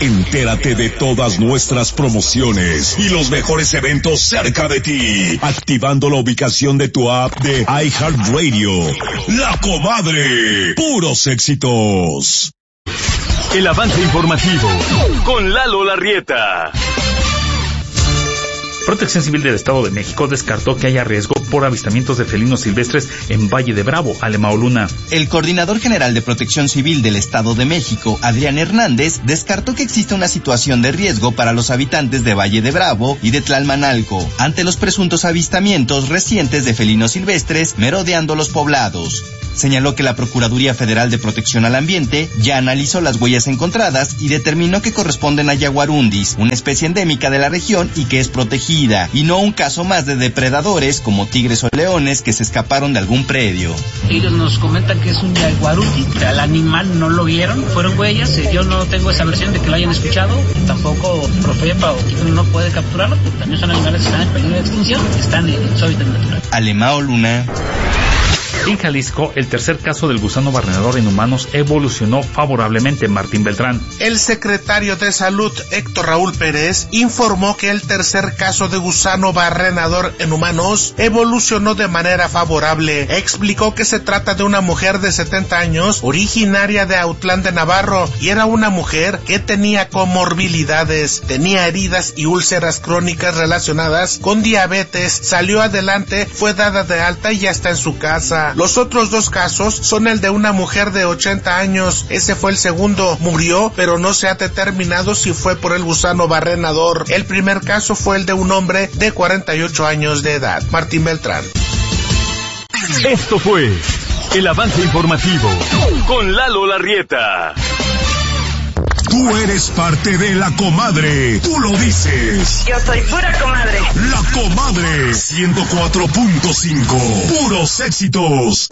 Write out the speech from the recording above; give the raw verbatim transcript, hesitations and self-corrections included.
Entérate de todas nuestras promociones y los mejores eventos cerca de ti, activando la ubicación de tu app de iHeartRadio. La Comadre, puros éxitos. El avance informativo con Lalo Larrieta. Protección Civil del Estado de México descartó que haya riesgo por avistamientos de felinos silvestres en Valle de Bravo. Alemao Luna. El coordinador general de Protección Civil del Estado de México, Adrián Hernández, descartó que exista una situación de riesgo para los habitantes de Valle de Bravo y de Tlalmanalco, ante los presuntos avistamientos recientes de felinos silvestres merodeando los poblados. Señaló que la Procuraduría Federal de Protección al Ambiente ya analizó las huellas encontradas y determinó que corresponden a Yaguarundis, una especie endémica de la región y que es protegida, y no un caso más de depredadores como tigres o leones que se escaparon de algún predio. Ellos nos comentan que es un yaguarundi, al animal no lo vieron, fueron huellas, yo no tengo esa versión de que lo hayan escuchado, tampoco Profepa o Tigre no puede capturarlo, porque también son animales que están en peligro de extinción, que están en su hábitat natural. Alemao Luna. En Jalisco, el tercer caso del gusano barrenador en humanos evolucionó favorablemente. Martín Beltrán. El secretario de Salud, Héctor Raúl Pérez, informó que el tercer caso de gusano barrenador en humanos evolucionó de manera favorable. Explicó que se trata de una mujer de setenta años, originaria de Autlán de Navarro, y era una mujer que tenía comorbilidades, tenía heridas y úlceras crónicas relacionadas con diabetes, salió adelante, fue dada de alta y ya está en su casa. Los otros dos casos son el de una mujer de ochenta años, ese fue el segundo, murió, pero no se ha determinado si fue por el gusano barrenador. El primer caso fue el de un hombre de cuarenta y ocho años de edad. Martín Beltrán. Esto fue el avance informativo con Lalo Larrieta. Tú eres parte de La Comadre, tú lo dices. Yo soy pura comadre. La Comadre, ciento cuatro punto cinco, puros éxitos.